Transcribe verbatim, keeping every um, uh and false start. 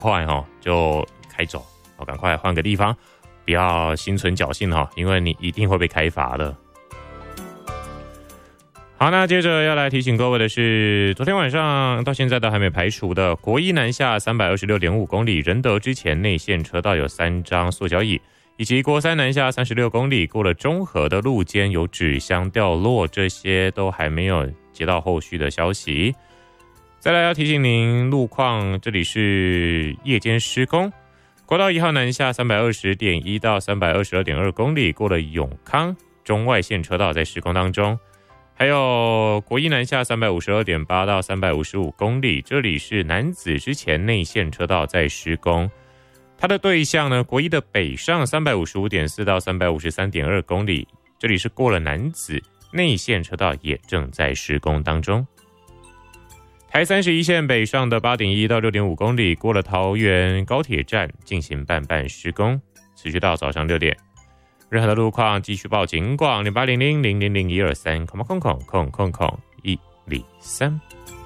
快哈就开走，哦，赶快换个地方，不要心存侥幸哈，因为你一定会被开罚的。好，那接着要来提醒各位的是，昨天晚上到现在都还没排除的国一南下 三百二十六点五公里仁德之前内线车道有三张塑胶椅，以及国三南下三十六公里过了中和的路肩有纸箱掉落，这些都还没有接到后续的消息。再来要提醒您路况，这里是夜间施工，国道一号南下 三百二十点一 到 三百二十二点二公里过了永康中外线车道在施工当中，还有国一南下 三百五十二点八 到三百五十五公里，这里是南子之前内线车道在施工。它的对象呢，国一的北上 三百五十五点四 到 三百五十三点二公里，这里是过了南子内线车道也正在施工当中。台三十一线北上的 八点一 到 六点五公里过了桃园高铁站进行半半施工，持续到早上六点。任何的路况继续报警广零八零零零零零一二三空空空空空空一零三。